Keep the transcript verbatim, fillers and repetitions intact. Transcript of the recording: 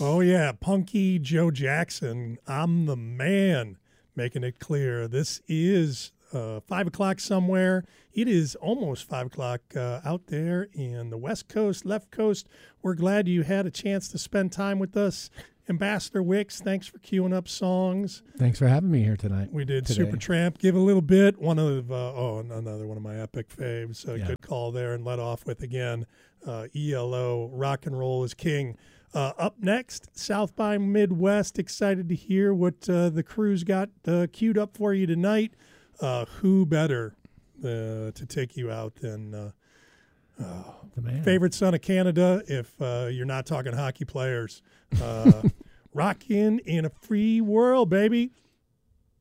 Oh, yeah. Punky Joe Jackson. I'm the man. Making it clear. This is uh, five o'clock somewhere. It is almost five o'clock uh, out there in the West Coast, left coast. We're glad you had a chance to spend time with us. Ambassador Wicks, thanks for queuing up songs. Thanks for having me here tonight. We did today. Supertramp. Give a little bit. One of uh, oh, another one of my epic faves. Uh, yeah. Good call there, and let off with again. Uh, E L O. Rock and roll is king. Uh, up next, South by Midwest. Excited to hear what uh, the crew's got uh, queued up for you tonight. Uh, who better uh, to take you out than uh, uh, the man. Favorite son of Canada? If uh, you're not talking hockey players, uh, rockin' in a free world, baby.